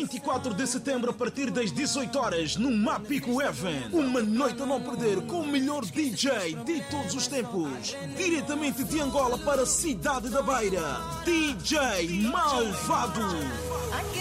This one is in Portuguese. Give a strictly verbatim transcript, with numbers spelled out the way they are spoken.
vinte e quatro de setembro, a partir das dezoito horas, no Mapico Event. Uma noite a não perder com o melhor D J de todos os tempos. Diretamente de Angola para a cidade da Beira, D J Malvado.